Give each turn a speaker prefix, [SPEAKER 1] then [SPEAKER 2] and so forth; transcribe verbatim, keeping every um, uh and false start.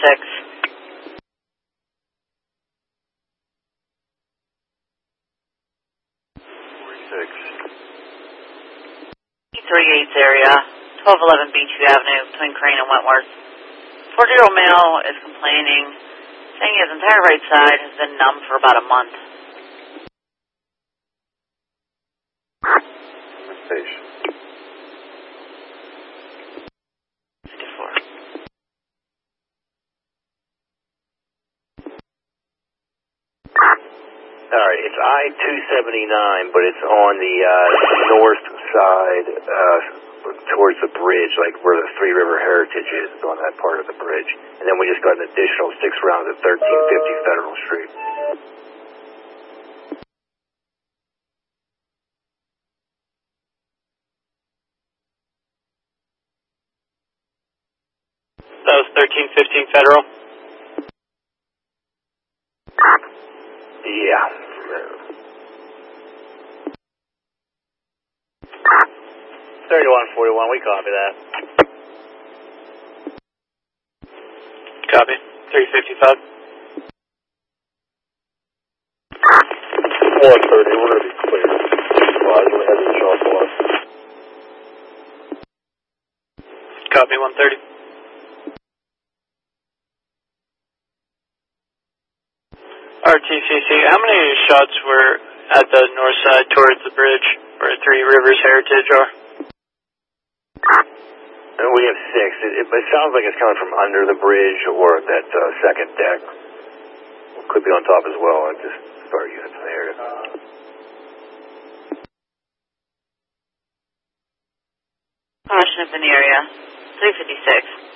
[SPEAKER 1] fifty-six.
[SPEAKER 2] forty-six.
[SPEAKER 1] E thirty-eight's area, twelve eleven Beachview Avenue, between Crane and Wentworth. forty-year-old male is complaining, saying his entire right side has been numb for about a month.
[SPEAKER 2] Station.
[SPEAKER 1] fifty-four.
[SPEAKER 2] Alright, it's I two seventy-nine, but it's on the uh, north side, uh, towards the bridge, like where the Three River Heritage is, it's on that part of the bridge. And then we just got an additional six rounds at thirteen fifty Federal Street.
[SPEAKER 3] That was thirteen fifteen Federal?
[SPEAKER 2] Yeah. thirty-one forty-one, we copy that.
[SPEAKER 3] Copy. three fifty-five.
[SPEAKER 2] one thirty, we're going to be clear. Well, we have the sharp one.
[SPEAKER 3] Copy, one thirty. R T C C, how many shots were at the north side towards the bridge where Three Rivers Heritage are?
[SPEAKER 2] And we have six. It, it, it sounds like it's coming from under the bridge or that uh, second deck. Could be on top as well. I just start units in the area.
[SPEAKER 1] Caution up in the area, three fifty-six.